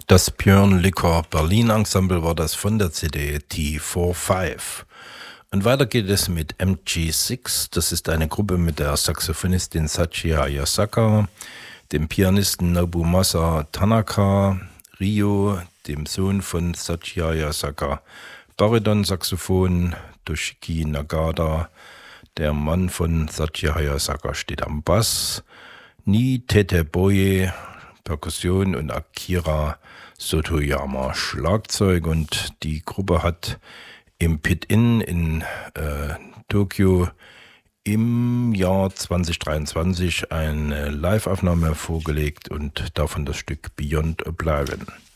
Das Björn Licker Berlin Ensemble war das von der CD T45. Und weiter geht es mit MG6. Das ist eine Gruppe mit der Saxophonistin Sachi Hayasaka, dem Pianisten Nobumasa Tanaka, Ryo, dem Sohn von Sachi Hayasaka, Bariton-Saxophon, Toshiki Nagata, der Mann von Sachi Hayasaka steht am Bass, Ni Teteboye, Perkussion und Akira Sotoyama Schlagzeug. Und die Gruppe hat im Pit-In in Tokio im Jahr 2023 eine Live-Aufnahme vorgelegt und davon das Stück Beyond Oblivion.